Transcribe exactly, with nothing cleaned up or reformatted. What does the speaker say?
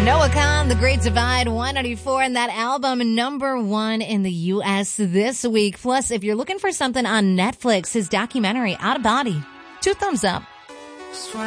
Noah Khan, The Great Divide, one ninety-four, and that album number one in the U S this week. Plus, if you're looking for something on Netflix, his documentary, Out of Body, two thumbs up.